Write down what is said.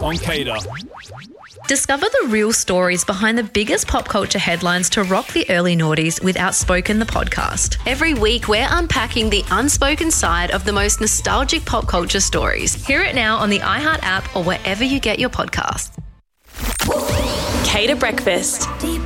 on Cater. Discover the real stories behind the biggest pop culture headlines to rock the early noughties with Outspoken, the podcast. Every week, we're unpacking the unspoken side of the most nostalgic pop culture stories. Hear it now on the iHeart app or wherever you get your podcasts. Cater Breakfast.